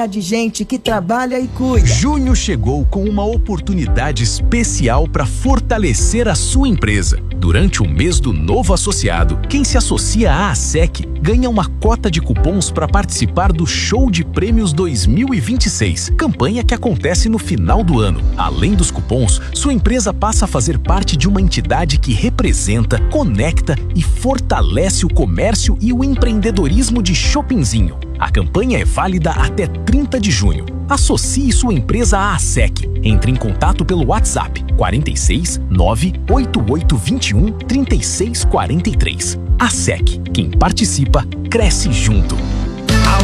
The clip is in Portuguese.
de gente que trabalha e cuida. Junho chegou com uma oportunidade especial para fortalecer a sua empresa. Durante o mês do novo associado, quem se associa à ASEC ganha uma cota de cupons para participar do Show de Prêmios 2026, campanha que acontece no final do ano. Além dos cupons, sua empresa passa a fazer parte de uma entidade que representa, conecta e fortalece o comércio e o empreendedorismo de Shoppingzinho. A campanha é válida até 30 de junho. Associe sua empresa à ASEC. Entre em contato pelo WhatsApp 46 98821 3643. ASEC. Quem participa, cresce junto.